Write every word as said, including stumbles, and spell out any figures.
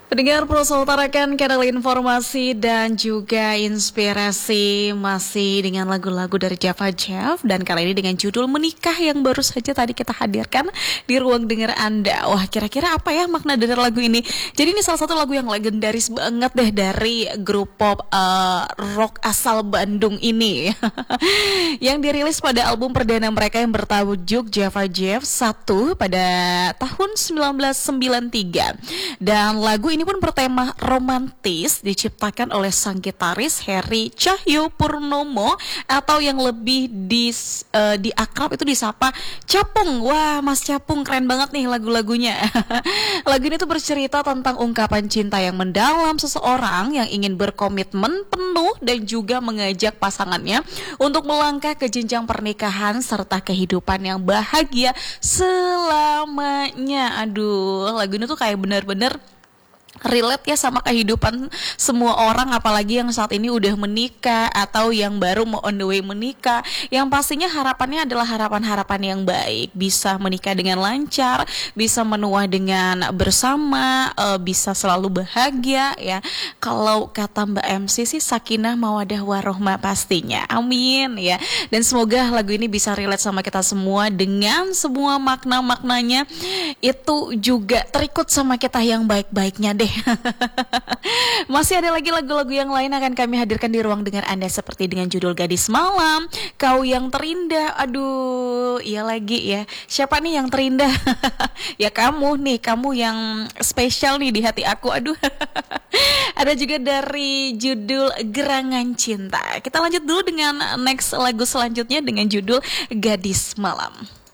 Pendengar Prosa utarakan kanal informasi dan juga inspirasi masih dengan lagu-lagu dari Java Jeff dan kali ini dengan judul Menikah yang baru saja tadi kita hadirkan di ruang dengar Anda. Wah, kira-kira apa ya makna dari lagu ini? Jadi ini salah satu lagu yang legendaris banget deh dari grup pop uh, rock asal Bandung ini yang dirilis pada album perdana mereka yang bertajuk Java Jeff satu pada tahun seribu sembilan ratus sembilan puluh tiga. Dan lagu ini pun bertema romantis, diciptakan oleh sang gitaris Heri Cahyo Purnomo atau yang lebih di uh, di akrab itu disapa Capung. Wah, Mas Capung keren banget nih lagu-lagunya. Lagu ini tuh bercerita tentang ungkapan cinta yang mendalam seseorang yang ingin berkomitmen penuh dan juga mengajak pasangannya untuk melangkah ke jenjang pernikahan serta kehidupan yang bahagia selamanya. Aduh, lagu ini tuh kayak bener-bener relate ya sama kehidupan semua orang, apalagi yang saat ini udah menikah atau yang baru mau on the way menikah, yang pastinya harapannya adalah harapan-harapan yang baik, bisa menikah dengan lancar, bisa menua dengan bersama, uh, bisa selalu bahagia ya. Kalau kata Mbak M C sih sakinah mawadah warohmah pastinya, amin ya. Dan semoga lagu ini bisa relate sama kita semua dengan semua makna-maknanya itu juga terikut sama kita yang baik-baiknya deh. Masih ada lagi lagu-lagu yang lain akan kami hadirkan di ruang dengar Anda seperti dengan judul Gadis Malam, Kau Yang Terindah. Aduh, iya lagi ya. Siapa nih yang terindah? Ya kamu nih, kamu yang spesial nih di hati aku. Aduh. Ada juga dari judul Gerangan Cinta. Kita lanjut dulu dengan next lagu selanjutnya dengan judul Gadis Malam.